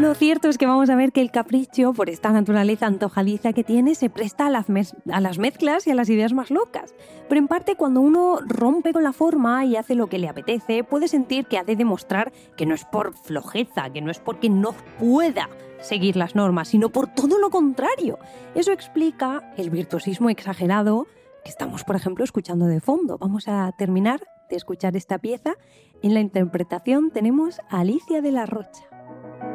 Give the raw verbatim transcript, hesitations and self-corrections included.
Lo cierto es que vamos a ver que el capricho, por esta naturaleza antojadiza que tiene, se presta a las, mez- a las mezclas y a las ideas más locas. Pero en parte, cuando uno rompe con la forma y hace lo que le apetece, puede sentir que ha de demostrar que no es por flojeza, que no es porque no pueda seguir las normas, sino por todo lo contrario. Eso explica el virtuosismo exagerado que estamos, por ejemplo, escuchando de fondo. Vamos a terminar de escuchar esta pieza. En la interpretación tenemos a Alicia de la Rocha.